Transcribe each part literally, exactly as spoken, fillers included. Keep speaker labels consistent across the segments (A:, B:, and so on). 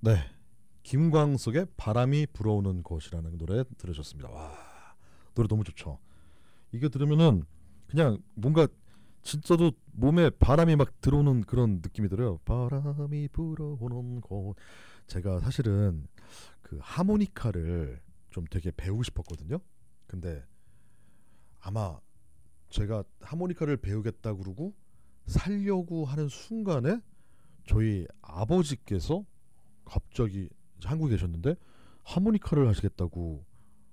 A: 네, 김광석의 바람이 불어오는 곳이라는 노래 들으셨습니다. 와, 노래 너무 좋죠. 이게 들으면은 그냥 뭔가 진짜도 몸에 바람이 막 들어오는 그런 느낌이 들어요. 바람이 불어오는 곳. 제가 사실은 그 하모니카를 좀 되게 배우고 싶었거든요. 근데 아마 제가 하모니카를 배우겠다 그러고 살려고 하는 순간에 저희 아버지께서 갑자기 한국에 계셨는데 하모니카를 하시겠다고,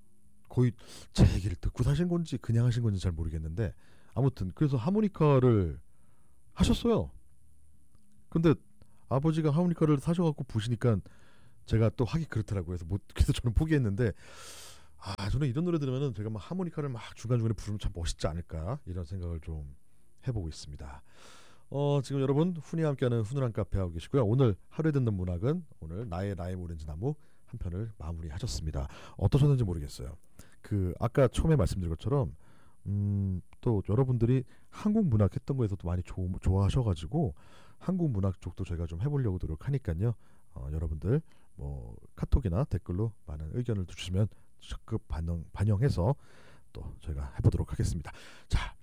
A: 거의 제 얘기를 듣고 사신 건지 그냥 하신 건지 잘 모르겠는데 아무튼 그래서 하모니카를 하셨어요. 근데 아버지가 하모니카를 사셔갖고 부시니까 제가 또 하기 그렇더라고요. 그래서 못, 그래서 저는 포기했는데, 아 저는 이런 노래 들으면은 제가 막 하모니카를 막 중간중간에 부르면 참 멋있지 않을까 이런 생각을 좀 해보고 있습니다. 어, 지금 여러분 훈이와 함께하는 훈훈한 카페 하고 계시고요. 오늘 하루에 듣는 문학은 오늘 나의 라임 오렌지 나무 한 편을 마무리하셨습니다. 어떠셨는지 모르겠어요. 그 아까 처음에 말씀드린 것처럼 음, 또 여러분들이 한국 문학 했던 거에서도 많이 조, 좋아하셔가지고 한국 문학 쪽도 제가 좀 해보려고 노력하니까요. 어, 여러분들 뭐 카톡이나 댓글로 많은 의견을 주시면 적극 반영, 반영해서 또 저희가 해보도록 하겠습니다. 자,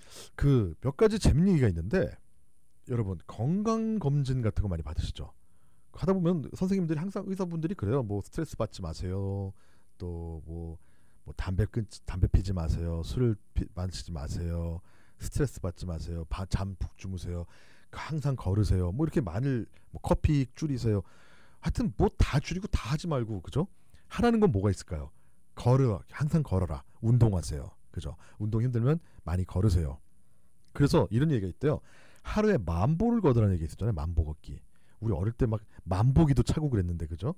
A: 그 몇 가지 재밌는 얘기가 있는데, 여러분 건강검진 같은 거 많이 받으시죠? 하다 보면 선생님들이 항상 의사분들이 그래요. 뭐 스트레스 받지 마세요. 또 뭐 뭐 담배 끊 담배 피지 마세요. 술을 피, 마시지 마세요. 스트레스 받지 마세요. 잠 푹 주무세요. 항상 걸으세요. 뭐 이렇게 많을 뭐 커피 줄이세요. 하여튼 뭐 다 줄이고 다 하지 말고, 그죠? 하라는 건 뭐가 있을까요? 걸어, 항상 걸어라. 운동하세요. 그죠? 운동 힘들면 많이 걸으세요. 그래서 이런 얘기가 있대요. 하루에 만보를 걷으라는 얘기 있었잖아요. 만보 걷기. 우리 어릴 때 막 만보기도 차고 그랬는데, 그죠?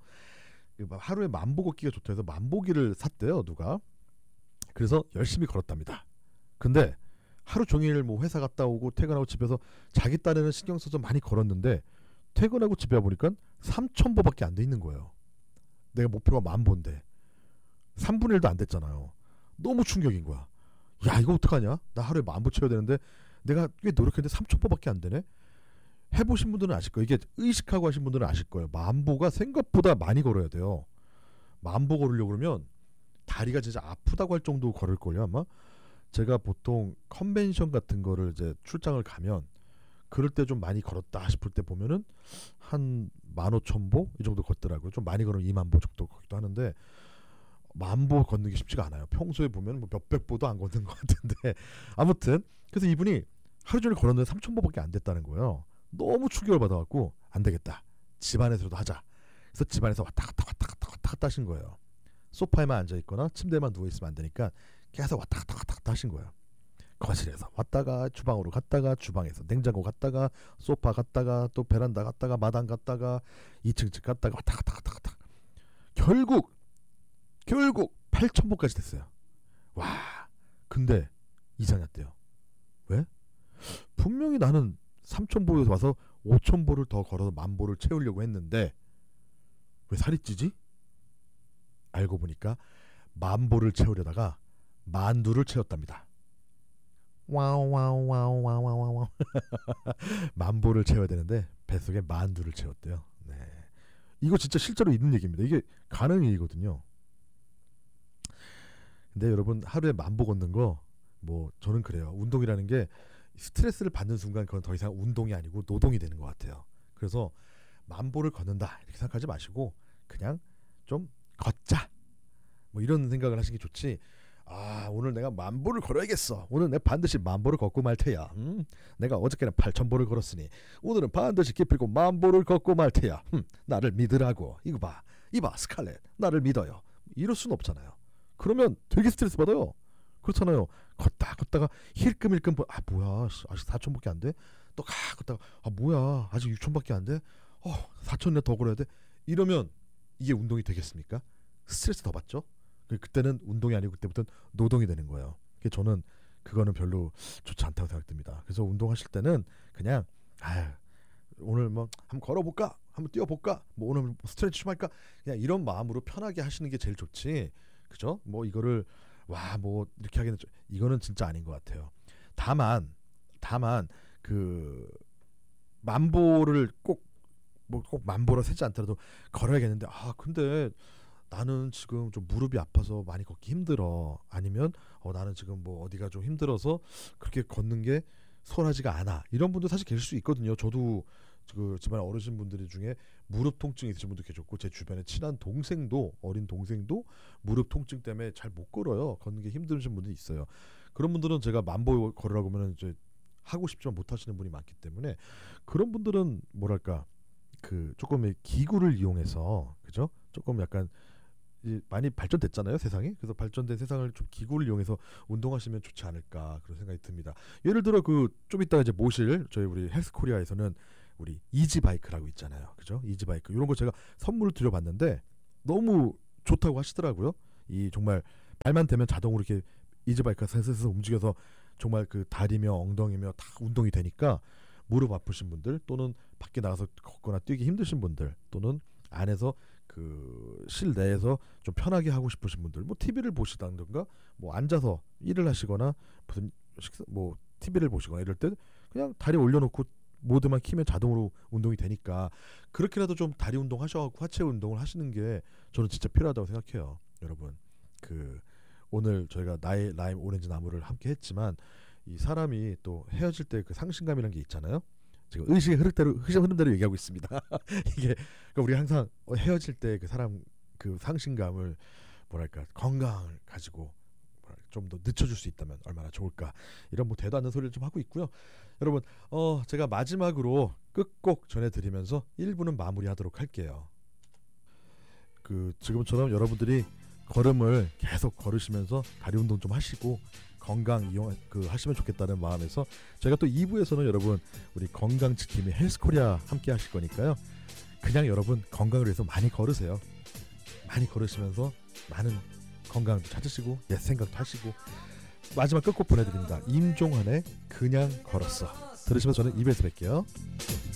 A: 하루에 만보 걷기가 좋다 해서 만보기를 샀대요, 누가. 그래서 열심히 걸었답니다. 근데 하루 종일 뭐 회사 갔다 오고 퇴근하고 집에서 자기 딴에는 신경 써서 많이 걸었는데 퇴근하고 집에 와보니까 삼천 보밖에 안 돼 있는 거예요. 내가 목표가 만보인데 삼분의 일도 안 됐잖아요. 너무 충격인 거야. 야, 이거 어떡하냐? 나 하루에 만보 채워야 되는데 내가 꽤 노력했는데 삼천 보밖에 안 되네? 해보신 분들은 아실 거예요. 이게 의식하고 하신 분들은 아실 거예요. 만보가 생각보다 많이 걸어야 돼요. 만보 걸으려고 그러면 다리가 진짜 아프다고 할 정도 걸을걸요, 아마? 제가 보통 컨벤션 같은 거를 이제 출장을 가면 그럴 때 좀 많이 걸었다 싶을 때 보면은 한 만 오천 보 이 정도 걷더라고요. 좀 많이 걸으면 이만 보 정도 걷기도 하는데 만보 걷는 게 쉽지가 않아요. 평소에 보면 뭐 몇백 보도 안 걷는 것 같은데 아무튼 그래서 이분이 하루 종일 걸었는데 삼천 보밖에 안 됐다는 거예요. 너무 충격을 받아갖고 안 되겠다. 집안에서도 하자. 그래서 집안에서 왔다 갔다 왔다 갔다 왔다 갔다 하신 거예요. 소파에만 앉아있거나 침대에만 누워있으면 안 되니까 계속 왔다 갔다 왔다 갔다 하신 거예요. 거실에서 왔다가 주방으로 갔다가 주방에서 냉장고 갔다가 소파 갔다가 또 베란다 갔다가 마당 갔다가 이 층 집 갔다가 왔다 갔다 왔다 갔다. 결국 결국 팔천 보까지 됐어요. 와, 근데 이상이 났대요. 왜? 분명히 나는 삼천 보에서 와서 오천 보를 더 걸어서 만 보를 채우려고 했는데 왜 살이 찌지? 알고 보니까 만 보를 채우려다가 만두를 채웠답니다. 와우 와우 와우 와우 와우 와우. 만 보를 채워야 되는데 뱃속에 만두를 채웠대요. 네, 이거 진짜 실제로 있는 얘기입니다. 이게 가능한 얘기거든요. 근데 여러분 하루에 만보 걷는 거, 뭐 저는 그래요. 운동이라는 게 스트레스를 받는 순간 그건 더 이상 운동이 아니고 노동이 되는 것 같아요. 그래서 만보를 걷는다 이렇게 생각하지 마시고 그냥 좀 걷자 뭐 이런 생각을 하시는 게 좋지. 아, 오늘 내가 만보를 걸어야겠어. 오늘 내가 반드시 만보를 걷고 말 테야. 음? 내가 어저께는 팔천 보를 걸었으니 오늘은 반드시 기필코 만보를 걷고 말 테야. 음, 나를 믿으라고. 이거 봐. 이봐 스칼렛. 나를 믿어요. 이럴 수는 없잖아요. 그러면 되게 스트레스 받아요. 그렇잖아요. 걷다 걷다가 힐끔힐끔 아 뭐야 아직 사천밖에 안 돼? 또 가 걷다가 아 뭐야 아직 육천밖에 안 돼? 어 사천이나 더 걸어야 돼? 이러면 이게 운동이 되겠습니까? 스트레스 더 받죠? 그때는 운동이 아니고 그때부터는 노동이 되는 거예요. 그래서 저는 그거는 별로 좋지 않다고 생각됩니다. 그래서 운동하실 때는 그냥 아 오늘 뭐 한번 걸어볼까? 한번 뛰어볼까? 뭐 오늘 스트레치 좀 할까? 그냥 이런 마음으로 편하게 하시는 게 제일 좋지. 그죠? 뭐 이거를 와 뭐 이렇게 하기는 좀, 이거는 진짜 아닌 것 같아요. 다만 다만 그 만보를 꼭 뭐 꼭 만보라 세지 않더라도 걸어야겠는데 아 근데 나는 지금 좀 무릎이 아파서 많이 걷기 힘들어. 아니면 어 나는 지금 뭐 어디가 좀 힘들어서 그렇게 걷는 게 수월하지가 않아. 이런 분도 사실 계실 수 있거든요. 저도 그 집안 어르신 분들 중에 무릎 통증이 있으신 분도 계셨고 제 주변에 친한 동생도 어린 동생도 무릎 통증 때문에 잘 못 걸어요. 걷는 게 힘드신 분들이 있어요. 그런 분들은 제가 만보 걸으라고 하면 이제 하고 싶지만 못 하시는 분이 많기 때문에 그런 분들은 뭐랄까 그 조금의 기구를 이용해서 그죠? 조금 약간 이 많이 발전됐잖아요 세상이. 그래서 발전된 세상을 좀 기구를 이용해서 운동하시면 좋지 않을까 그런 생각이 듭니다. 예를 들어 그 좀 이따 이제 모실 저희 우리 헬스코리아에서는 우리 이지바이크라고 있잖아요, 그죠? 이지바이크 이런 거 제가 선물을 드려봤는데 너무 좋다고 하시더라고요. 이 정말 발만 대면 자동으로 이렇게 이지바이크가 슬슬슬 움직여서 정말 그 다리며 엉덩이며 다 운동이 되니까 무릎 아프신 분들 또는 밖에 나가서 걷거나 뛰기 힘드신 분들 또는 안에서 그 실내에서 좀 편하게 하고 싶으신 분들 뭐 티비를 보시다든가 뭐 앉아서 일을 하시거나 무슨 식사 뭐 티비를 보시거나 이럴 때 그냥 다리 올려놓고 모드만 키면 자동으로 운동이 되니까 그렇게라도 좀 다리 운동 하셔갖고 하체 운동을 하시는 게 저는 진짜 필요하다고 생각해요. 여러분 그 오늘 저희가 나의 라임 오렌지 나무를 함께 했지만 이 사람이 또 헤어질 때 그 상실감이라는 게 있잖아요. 지금 의식의 흐름대로 의식 흐름대로 얘기하고 있습니다. 이게 그러니까 우리 항상 헤어질 때 그 사람 그 상실감을 뭐랄까 건강을 가지고 좀 더 늦춰줄 수 있다면 얼마나 좋을까 이런 뭐 대도 않는 소리를 좀 하고 있고요. 여러분 어 제가 마지막으로 끝곡 전해드리면서 일 부는 마무리하도록 할게요. 그 지금처럼 여러분들이 걸음을 계속 걸으시면서 다리 운동 좀 하시고 건강 이용 그 하시면 좋겠다는 마음에서 저희가 또 이 부에서는 여러분 우리 건강 지킴이 헬스코리아 함께 하실 거니까요. 그냥 여러분 건강을 위해서 많이 걸으세요. 많이 걸으시면서 많은 건강도 찾으시고 옛 생각도 하시고 마지막 끝곡 보내드립니다. 임종환의 그냥 걸었어 들으시면 저는 이 부에서 뵐게요.